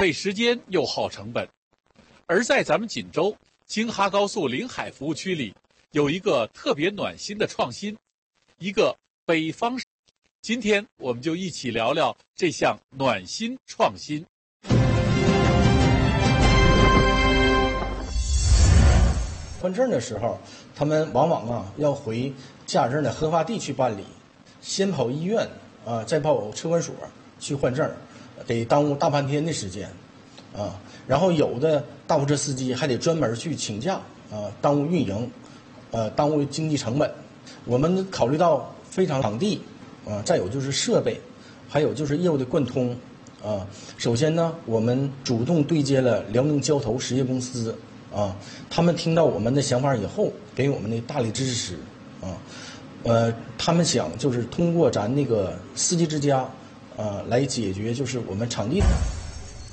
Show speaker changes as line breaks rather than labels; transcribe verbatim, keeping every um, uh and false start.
费时间又耗成本。而在咱们锦州京哈高速临海服务区里，有一个特别暖心的创新，一个北方。今天我们就一起聊聊这项暖心创新。
换证的时候，他们往往啊要回驾驶证的核发地去办理，先跑医院啊，再跑车管所去换证，得耽误大半天的时间啊。然后有的大货车司机还得专门去请假啊，耽误运营，呃，耽误经济成本。我们考虑到非常场地啊，再有就是设备，还有就是业务的贯通啊。首先呢，我们主动对接了辽宁交投实业公司啊，他们听到我们的想法以后，给我们的大力支持啊。呃，他们想就是通过咱那个司机之家啊来解决就是我们场地。